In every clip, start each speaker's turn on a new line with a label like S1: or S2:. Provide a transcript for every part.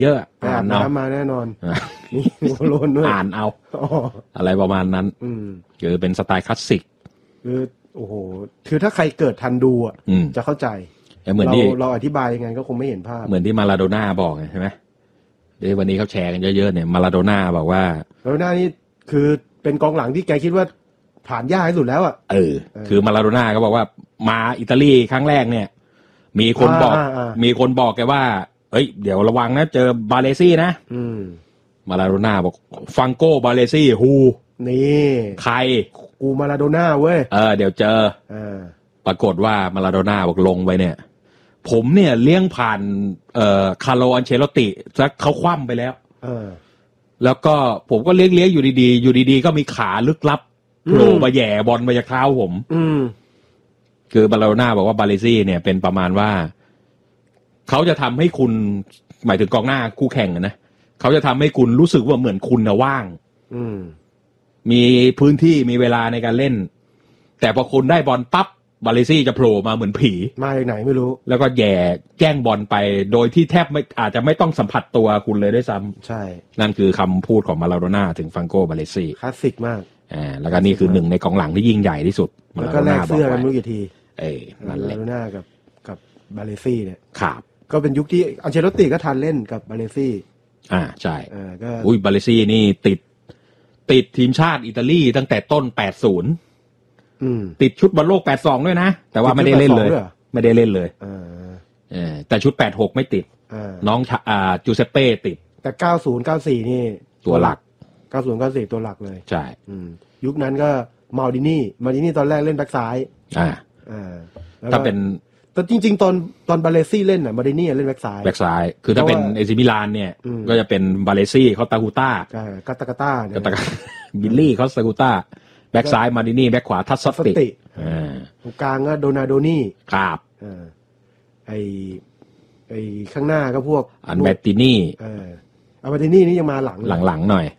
S1: เยอะ
S2: อ่านเอามาแน่นอนนี่โมโลนด้วย
S1: อ่านเอาอะไรประมาณนั้นคือเป็นสไตล์คลาสสิก
S2: คือโอ้โหคือถ้าใครเกิดทันดูอ่ะจะเข้าใจ
S1: เหมือนที่
S2: เราอธิบายยังไงก็คงไม่เห็นภาพ
S1: เหมือนที่มาราโดน่าบอกใช่ไหมวันนี้เขาแชร์กันเยอะๆเนี่ยมาราโดน่าบอกว่า
S2: มาราโดน่านี่คือเป็นกองหลังที่แกคิดว่าผ่านยากที่สุดแล้วอ่ะ
S1: คือมาราโดน่าเขาบอกว่ามาอิตาลีครั้งแรกเนี่ยมีคนบอกแกว่าเฮ้ยเดี๋ยวระวังนะเจอบาเลซี่นะมาราโดน่าบอกฟังโกบาเลซี่ฮู
S2: นี่
S1: ใคร
S2: กูมาราโดน่าเว้ย
S1: เดี๋ยวเจอปรากฏว่ามาราโดน่าบอกลงไปเนี่ยผมเนี่ยเลี้ยงผ่านคาร์โลอันเชลติสักเขาคว่ำไปแล้วแล้วก็ผมก็เลี้ยงอยู่ดีๆก็มีขาลึกลับโผล่มาแย่บอลมาจากเท้าผมคือบาราโดน่าบอกว่าบาเลซี่เนี่ยเป็นประมาณว่าเขาจะทำให้คุณหมายถึงกองหน้าคู่แข่งนะเขาจะทำให้คุณรู้สึกว่าเหมือนคุณนะว่างมีพื้นที่มีเวลาในการเล่นแต่พอคุณได้บอลปั๊บบาเลซี่จะโผล่มาเหมือนผี
S2: มาจากไหนไม่รู้
S1: แล้วก็แย่แจ้งบอลไปโดยที่แทบไม่อาจจะไม่ต้องสัมผัสตัวคุณเลยด้วยซ้ำ
S2: ใช่
S1: นั่นคือคำพูดของมาราโดน่าถึงฟังโกบาเลซี่
S2: คลาสสิกมาก
S1: แล้วก็นี่คือหนึ่งในกองหลังที่ยิ่งใหญ่ที่สุด
S2: มาราโดน่าบอกไว้รู้กี่ที
S1: นั่นแหละ
S2: มาราโดน่ากับบาเลซี่เนี่ย
S1: ครับ
S2: ก็เป็นยุคที่อันเชลติก็ทันเล่นกับบาเลซี่
S1: ใช่ก็บาเลซี่นี่ติดทีมชาติอิตาลีตั้งแต่ต้น80ติดชุดบอลโลก82ด้วยนะแต่ว่าไม่ได้เล่นเลยแต่ชุด86ไม่ติดน้องจูเซปเป้ติด
S2: แต่90 94นี่
S1: ตัวหลัก
S2: 90 94ตัวหลักเลย
S1: ใช่
S2: ยุคนั้นก็มาดินี่ตอนแรกเล่นแบ็คซ้าย
S1: ถ้าเป็น
S2: แต่จริงๆตอนบาเลซี่เล่นมาดินี่เล่นแบ็คซ้
S1: ายคือถ้าเป็นเอซิมิลานเนี่ยก็จะเป็นบาเลซี่เขาตาฮูต้า
S2: กัตตากาต้า
S1: บิลลี่เขาตาฮูต้าแบ็กซ้ายมาดินี่แบ็กขวาทัสติ
S2: ตรงกลางก็โดนาโดนี่
S1: ครับ
S2: ไอข้างหน้าก็พวก
S1: อันเบตตินี่
S2: อันเบตตินี่นี่ยังมาห
S1: ลังหน่อย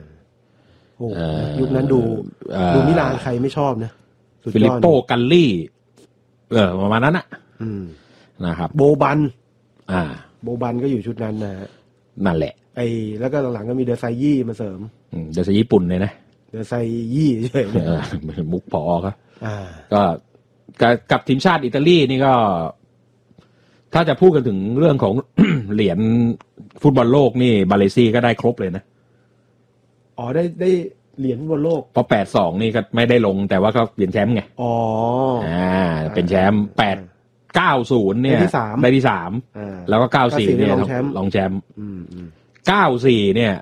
S2: ยุคนั้นดูมิลานใครไม่ชอบนะ
S1: ฟิลิปโปกัลลี่ประมาณนั้นนะครับ
S2: โบบันก็อยู่ชุดนั้นนะ
S1: นั่นแหละ
S2: แล้วก็หลังๆก็มีเดอไซยี่มาเสริม
S1: เดอไซญี่ปุ่นเลยนะ
S2: เดอไซยี่ใช่
S1: มุกพอก็กับทีมชาติอิตาลีนี่ก็ถ้าจะพูดกันถึงเรื่องของ เหรียญฟุตบอลโลกนี่บาเลซี่ก็ได้ครบเลยนะ
S2: ได้เหรียญฟุตบอลโลก
S1: เพราะ82นี่ก็ไม่ได้ลงแต่ว่าก็เปลี่ยนแชมป์ไงเป็นแชมป์90เนี่ยได้ที่3แล้วก็94เนี่ยรองแชมป์94เนี่ย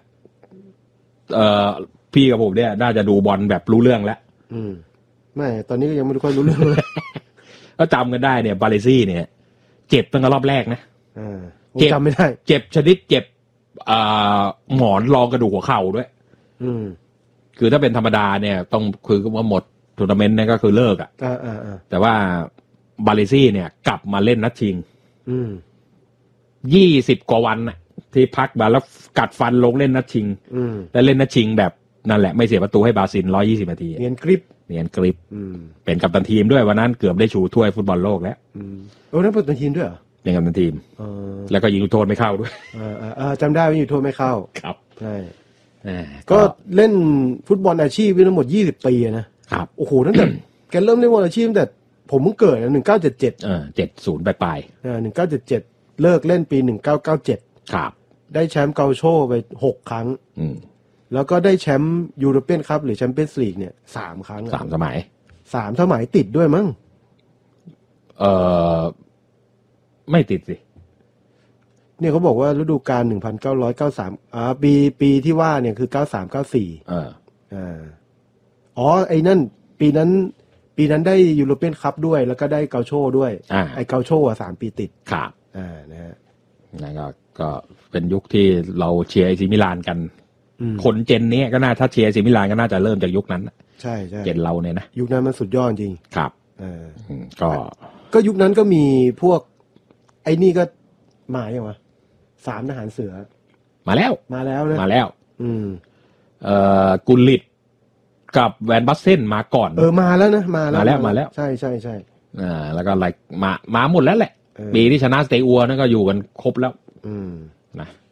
S1: พี่กับผมเนี่ยน่าจะดูบอลแบบรู้เรื่องแล้ว
S2: ไม่ตอนนี้ก็ยังไม่ค่อยรู้เรื่องเลย
S1: ก็จำกันได้เนี่ยบาเลซี่เนี่ยเจ็บตั้งแต่รอบแรกนะ
S2: จำไม่ได้
S1: เจ็บชนิดเจ็บหมอนรองกระดูกหัวเข่าด้วยคือถ้าเป็นธรรมดาเนี่ยต้องคือว่าหมดทัวร์นาเมนต์เนี่ยก็คือเลิกแต่ว่าบาเลซี่เนี่ยกลับมาเล่นนัดชิง20 กว่าวันที่พักมาแล้วกัดฟันลงเล่นนัดชิงและเล่นนัดชิงแบบนั่นแหละไม่เสียประตูให้บราซิล120 นาที
S2: เนียนกริป
S1: เป็นกัปตันทีมด้วยวันนั้นเกือบได้ชูถ้วยฟุตบอลโลกแล้ว
S2: นั่นเป็นกัปตันทีมด้วยเหรอ
S1: เป็นกัปตันทีมแล้วก็ยิงลูกโทษไม่เข้าด้วย
S2: จำได้ว่ายิงโทษไม่เข้า
S1: ครับ
S2: ใช่ก็เล่นฟุตบอลอาชีพทั้งหมด20 ปี
S1: นะครับ
S2: โอ้โหตั้งแต่แกเริ่มเล่นฟุตบอลอาชีพตั้งแต่ผมเพิ่งเกิด1977
S1: 70ปลาย
S2: 1977เลิกเล่นปี1997
S1: ครับ
S2: ได้แชมป์เกาโชไป6 ครั้งแล้วก็ได้แชมป์ยูโรเปียนคัพหรือแชมเปี้ยนส์ลีกเนี่ย3 ครั้ง
S1: 3 สมัย
S2: 3 สมัยติดด้วยมั้ง
S1: ไม่ติดสิ
S2: เนี่ยเขาบอกว่าฤดูกาล1993ปีที่ว่าเนี่ยคือ93-94ไอ้นั่นปีนั้นได้ยูโรเปียนคัพด้วยแล้วก็ได้เกาโชด้วยไอ้เกาโช3 ปีติด
S1: ครับ
S2: นะฮะ
S1: นั่นก็เป็นยุคที่เราเชียร์ไอซีมิลานกันคนเจนนี้ก็น่าถ้าเชียร์ไอซีมิลานก็น่าจะเริ่มจากยุคนั้น
S2: ใช่
S1: เจนเราเนี่ยนะ
S2: ยุคนั้นมันสุดยอดจริง
S1: ครับ
S2: ก็ยุคนั้นก็มีพวกไอ้นี่ก็มาอย่างวะ3 ทหารเสือ
S1: มาแล้ว
S2: นะ
S1: มาแล้วกุลลิตกับแวนบัสเซนมาก่อน
S2: มาแล้วนะมา
S1: แล้ว
S2: ใช่
S1: แล้วก็อะไรมาหมดแล้วแหละปีที่ชนะสเตอัวนั่นก็อยู่กันครบแล้วนะ